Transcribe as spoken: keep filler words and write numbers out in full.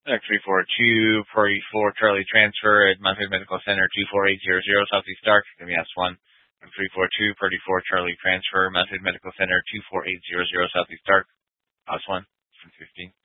Next three four two, Prairie four, Charlie transfer at Mount Hood Medical Center two four eight zero zero, Southeast Dark. Give me S one. three four two, Purdy four, Charlie transfer, Mount Hood Medical Center two four eight zero zero, Southeast Dark. S one, fifteen.